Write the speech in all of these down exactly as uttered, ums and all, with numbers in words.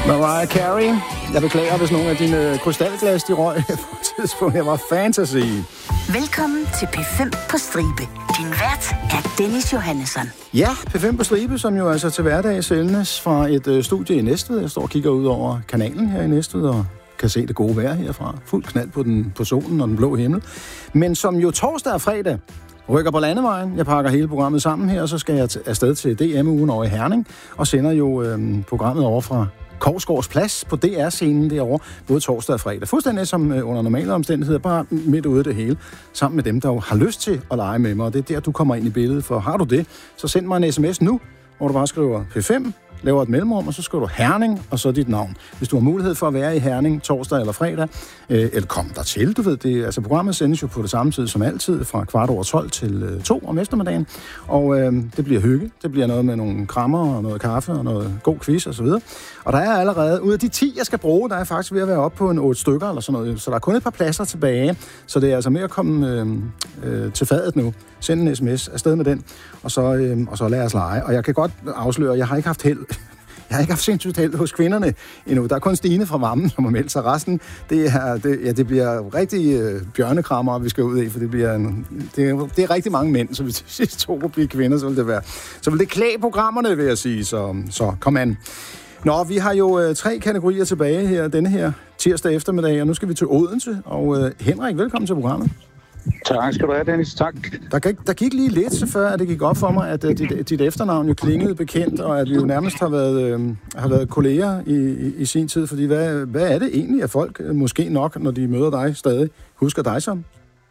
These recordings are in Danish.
Mariah Carey. Jeg beklager, hvis nogle af dine krystalglas, de røg på et tidspunkt. Jeg var fantasy. Velkommen til P fem på stribe. Din vært er Dennis Johannesson. Ja, P fem på stribe, som jo altså til hverdag sendes fra et øh, studie i Næstved. Jeg står og kigger ud over kanalen her i Næstved og kan se det gode vejr herfra. Fuld knald på, den, på solen og den blå himmel. Men som jo torsdag og fredag rykker på landevejen. Jeg pakker hele programmet sammen her, og så skal jeg t- afsted til D M-ugen over i Herning og sender jo øh, programmet over fra Korsgaards Plads på D R-scenen derovre, både torsdag og fredag. Fuldstændig som øh, under normale omstændigheder, bare midt ude af det hele, sammen med dem, der jo har lyst til at lege med mig. Og det er der, du kommer ind i billedet, for har du det, så send mig en sms nu, hvor du bare skriver P fem, laver et mellemrum, og så skriver du Herning, og så dit navn. Hvis du har mulighed for at være i Herning torsdag eller fredag, øh, eller kom der til, du ved det. Altså, programmet sendes jo på det samme tid som altid, fra kvart over tolv til øh, to om eftermiddagen, og øh, det bliver hygge. Det bliver noget med nogle krammer og noget kaffe og noget god quiz og så videre. Og der er allerede, ud af de ti, jeg skal bruge, der er faktisk ved at være oppe på en otte stykker eller sådan noget, så der er kun et par pladser tilbage, så det er altså med at komme øh, øh, til fadet nu. Send en sms, afsted med den, og så, øh, og så lad os lege. Og jeg kan godt afsløre, at jeg har ikke haft held. Jeg har ikke haft sindssygt held hos kvinderne endnu. Der er kun Stine fra Mammen, som har meldt sig. Resten, det, er, det, ja, det bliver rigtig øh, bjørnekrammer, vi skal ud i, for det, bliver en, det, er, det er rigtig mange mænd, så hvis det sidste to kunne blive kvinder, så vil det være. Så vil det klæde programmerne, vil jeg sige. Så, så kom an. Nå, vi har jo øh, tre kategorier tilbage her, denne her tirsdag eftermiddag, og nu skal vi til Odense. Og øh, Henrik, velkommen til programmet. Tak skal du have, Dennis. Tak. Der gik, der gik lige lidt så før, at det gik op for mig, at uh, dit, dit efternavn jo klingede bekendt, og at vi jo nærmest har været, øh, har været kolleger i, i, i sin tid. Fordi hvad, hvad er det egentlig, at folk øh, måske nok, når de møder dig stadig, husker dig som?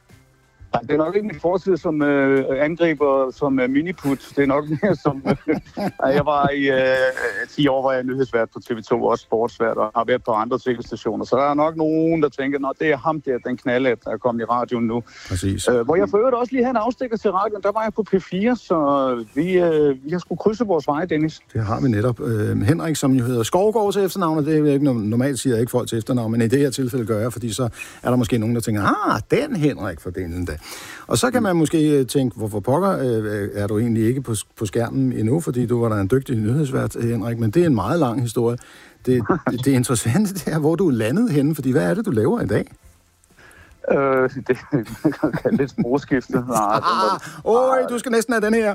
Det er nok ikke min fortid som øh, angriber, som øh, miniput. Det er nok mere som... Øh, jeg var i øh, ti år, var jeg nyhedsvært på T V to, også sportsvært, og har været på andre tv-stationer. Så der er nok nogen, der tænker, at det er ham der, den knaldet, der er kommet i radioen nu. Præcis. Øh, hvor jeg for øvrigt også lige havde en afstikker til radioen, der var jeg på P fire, så vi, øh, vi har sgu krydse vores veje, Dennis. Det har vi netop. Øh, Henrik, som jo hedder Skovgaard til efternavn, og det er ikke normalt siger jeg ikke folk til efternavn, men i det her tilfælde gør jeg, fordi så er der måske nogen, der tænker, ah, den Henrik for den dag. Og så kan man måske tænke, hvorfor pokker øh, er du egentlig ikke på, på skærmen endnu, fordi du var da en dygtig nyhedsvært, Henrik, men det er en meget lang historie. Det, det, det interessante det er, hvor du er landet henne, fordi hvad er det, du laver i dag? Øh, det kan lidt sprogskifte. Åh, du skal næsten have den her.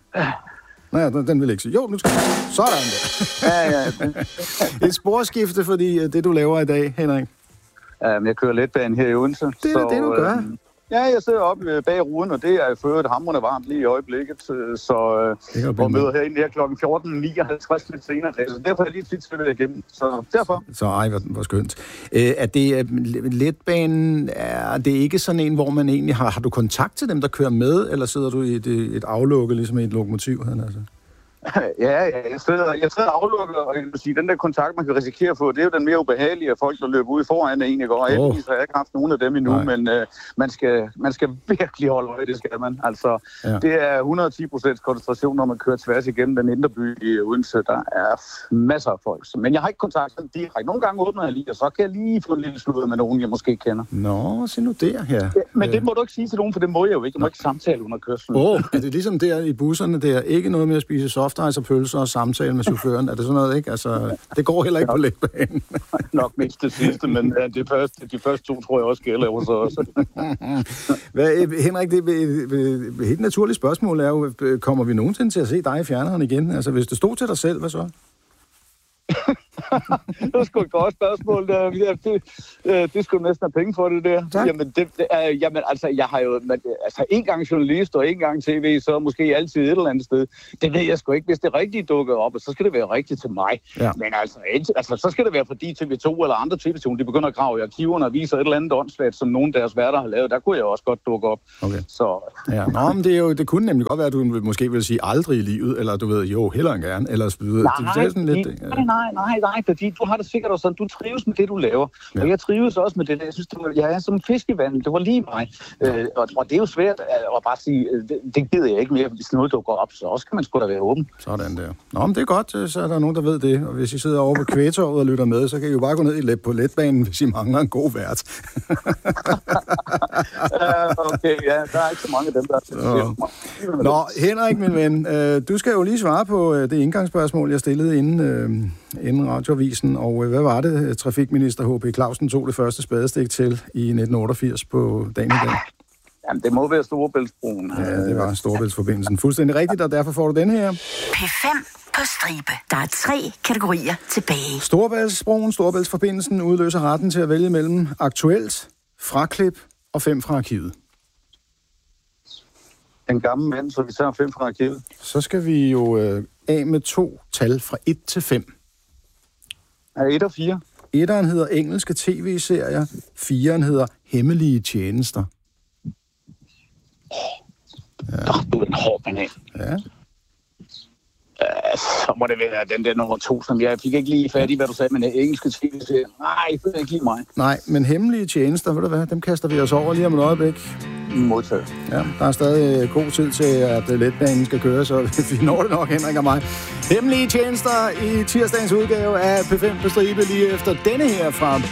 Nej, den, den vil jeg ikke sige. Jo, nu skal jeg. Sådan der. Ja, ja. Et sporskifte, fordi det, du laver i dag, Henrik. Um, jeg kører letbanen her i Odense. Det er så, det, du gør. Um, Ja, jeg sidder oppe bag ruden, og det er for øvrigt hamrende varmt lige i øjeblikket, så og møder herinde her klokken fjorten nioghalvtreds lidt senere, så derfor er jeg lige tit spillet igennem, så derfor. Så ej, hvor, hvor skønt. Øh, er det letbanen, er det ikke sådan en, hvor man egentlig har, har du kontakt til dem, der kører med, eller sidder du i et, et aflukke, ligesom i et lokomotiv? Altså? Ja, ja, jeg sidder, jeg sidder aflukker, og jeg vil sige, den der kontakt, man kan risikere at få, det er jo den mere ubehagelige af folk, der løber ud foran en, ikke? Og heldigvis har jeg ikke haft nogen af dem endnu, Nej. men uh, man, skal, man skal virkelig holde øje, det skal man. Altså, ja. Det er hundrede og ti procent koncentration, når man kører tværs igennem den indre by i Odense. Der er masser af folk. Men jeg har ikke kontakt med dem direkte. Nogle gange åbner jeg lige, og så kan jeg lige få en lille sludder med nogen, jeg måske kender. Nå, se nu der her. Ja, men det må du ikke sige til nogen, for det må jeg jo ikke. Jeg må ikke samtale under kørslen. Åh, oh, er det ligesom der i busserne, der ikke noget med at spise soft og pølser og samtale med chaufføren. Er det sådan noget, ikke? Altså, det går heller ikke på letbanen. Nok mindst det sidste, men ja, det første, de første to tror jeg også gælder hos os. Hvad, Henrik, det er et helt naturligt spørgsmål er jo, kommer vi nogensinde til at se dig i fjerneren igen? Altså, hvis det stod til dig selv, hvad så? Det var sgu et godt spørgsmål. Det, det, det skulle næsten have penge for det der. Tak. Jamen, det, det er, jamen, altså, jeg har jo man, altså, en gang journalist og en gang tv, så måske altid et eller andet sted. Det ved jeg sgu ikke. Hvis det rigtigt dukker op, så skal det være rigtigt til mig. Ja. Men altså, altså, så skal det være fordi T V to eller andre tv-stationer, de begynder at grave i arkiverne og viser et eller andet åndssvagt, som nogen af deres værter har lavet. Der kunne jeg også godt dukke op. Okay. Så. Ja. Nå, men det, er jo, det kunne nemlig godt være, at du måske vil sige aldrig i livet, eller du ved, jo, hellere end gerne, eller så videre. Nej, det sådan lidt, nej, nej, nej, nej, fordi du har det sikkert også sådan, du trives med det, du laver. Ja. Og jeg trives også med det der. Jeg synes, det var, jeg er som en fisk i vandet. Det var lige mig. Øh, og, og det er jo svært at bare sige, det, det gider jeg ikke mere, hvis noget dukker op, så også kan man sgu da være åben. Sådan der. Nå, men det er godt, så er der nogen, der ved det. Og hvis I sidder over på Kvægtorvet og lytter med, så kan I jo bare gå ned i let på letbanen, hvis I mangler en god vært. uh, okay, ja, der er ikke så mange af dem, der er Nå, Henrik, min ven, øh, du skal jo lige svare på øh, det indgangsspørgsmål, jeg stillede inden, øh, inden Radioavisen, og øh, hvad var det, trafikminister H P Clausen tog det første spadestik til i nitten otteogfirs på dagen i dag? Jamen, det må være Storebæltsbroen. Ja, det var Storebæltsforbindelsen. Fuldstændig rigtigt, og derfor får du den her. P fem på stribe. Der er tre kategorier tilbage. Storebæltsbroen, Storebæltsforbindelsen udløser retten til at vælge mellem aktuelt, fraklip og fem fra arkivet. En gammel mand, så vi tager fem fra arkivet. Så skal vi jo øh, af med to tal fra et til fem. Er et og fire? Etteren hedder engelske tv-serier, fireren hedder hemmelige tjenester. Ja. Du er en hård banan. Ja. Uh, så må det være den der nummer to, som jeg fik ikke lige fat i, hvad du sagde, men den engelske tv-serie. Nej, det er ikke lige mig. Nej, men hemmelige tjenester, ved du hvad, dem kaster vi os over lige om et øjeblik. Modtaget. Ja, der er stadig god tid til, at letbanen skal køre, så vi når det nok, Henrik og mig. Hemmelige tjenester i tirsdagens udgave af P fem på stribe lige efter denne her fra